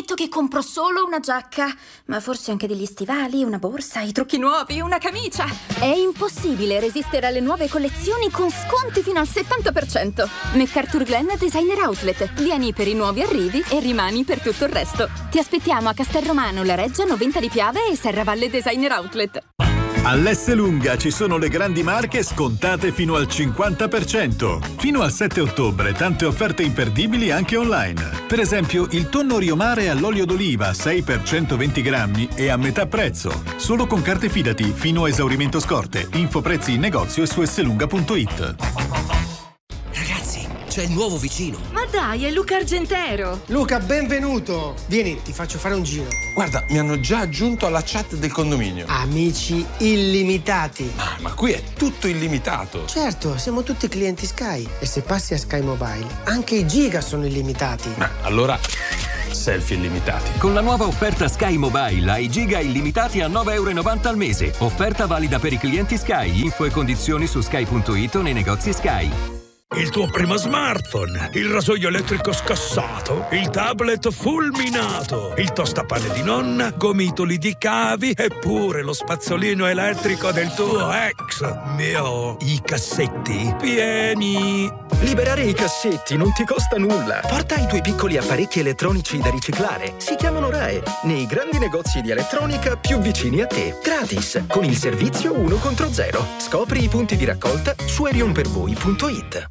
prometto che compro solo una giacca, ma forse anche degli stivali, una borsa, i trucchi nuovi, una camicia. È impossibile resistere alle nuove collezioni con sconti fino al 70%. MacArthur Glen Designer Outlet. Vieni per i nuovi arrivi e rimani per tutto il resto. Ti aspettiamo a Castelromano, La Reggia, Noventa di Piave e Serravalle Designer Outlet. All'Esselunga ci sono le grandi marche scontate fino al 50%. Fino al 7 ottobre tante offerte imperdibili anche online. Per esempio il tonno Riomare all'olio d'oliva 6 per 120 grammi e a metà prezzo. Solo con carte Fidati fino a esaurimento scorte. Info prezzi in negozio e su esselunga.it. Ragazzi, c'è il nuovo vicino. Ma dai, è Luca Argentero. Luca, benvenuto. Vieni, ti faccio fare un giro. Guarda, mi hanno già aggiunto alla chat del condominio. Amici illimitati. Ma qui è tutto illimitato. Certo, siamo tutti clienti Sky. E se passi a Sky Mobile, anche i giga sono illimitati. Allora, selfie illimitati. Con la nuova offerta Sky Mobile hai giga illimitati a €9,90 al mese. Offerta valida per i clienti Sky. Info e condizioni su sky.it o nei negozi Sky. Il tuo primo smartphone, il rasoio elettrico scassato, il tablet fulminato, il tostapane di nonna, gomitoli di cavi e pure lo spazzolino elettrico del tuo ex. Mio, i cassetti pieni. Liberare i cassetti non ti costa nulla. Porta i tuoi piccoli apparecchi elettronici da riciclare. Si chiamano RAE, nei grandi negozi di elettronica più vicini a te. Gratis, con il servizio 1 contro 0. Scopri i punti di raccolta su erionpervoi.it.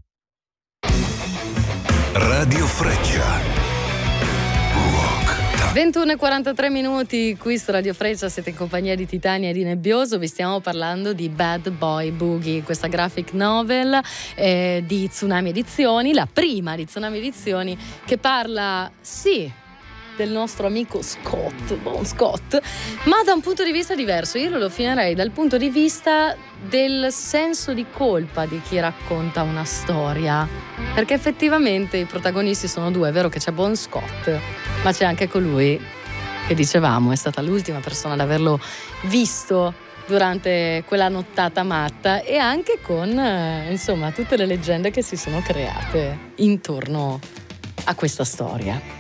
Radio Freccia. 21:43 minuti, qui su Radio Freccia, siete in compagnia di Titania e di Nebbioso. Vi stiamo parlando di Bad Boy Boogie, questa graphic novel di Tsunami Edizioni, la prima di Tsunami Edizioni, che parla, sì, del nostro amico Bon Scott, ma da un punto di vista diverso. Io lo finirei dal punto di vista del senso di colpa di chi racconta una storia, perché effettivamente i protagonisti sono due. È vero che c'è Bon Scott, ma c'è anche colui che, dicevamo, è stata l'ultima persona ad averlo visto durante quella nottata matta, e anche con insomma tutte le leggende che si sono create intorno a questa storia.